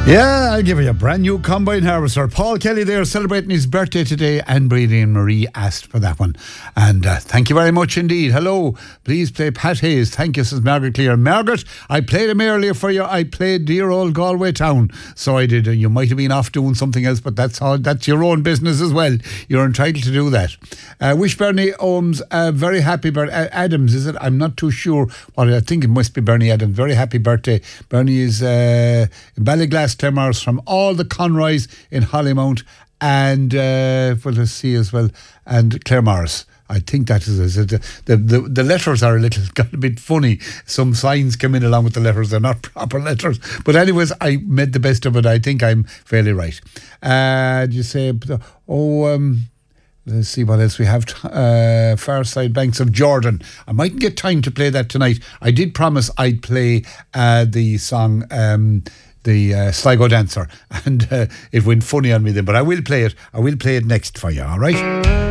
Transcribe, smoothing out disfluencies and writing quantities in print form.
Yeah, I'll give you a brand new combine harvester. Paul Kelly there celebrating his birthday today, and Brady and Marie asked for that one. And thank you very much indeed. Hello, please play Pat Hayes. Thank you, says Margaret Clear. Margaret, I played him earlier for you. I played dear old Galway Town. So I did. You might have been off doing something else, but that's your own business as well. You're entitled to do that. Wish Bernie Ohms a very happy birthday. Adams, is it? I'm not too sure. I think it must be Bernie Adams. Very happy birthday. Bernie is in Ballyglass, Claremorris, from all the Conroys in Hollymount and let's see as well, and Claremorris. I think that is it. The letters are got a bit funny. Some signs come in along with the letters. They're not proper letters. But anyways, I made the best of it. I think I'm fairly right. You say, let's see what else we have. Far Side Banks of Jordan. I mightn't get time to play that tonight. I did promise I'd play the song the Sligo Dancer, and it went funny on me then, but I will play it. I will play it next for you, all right?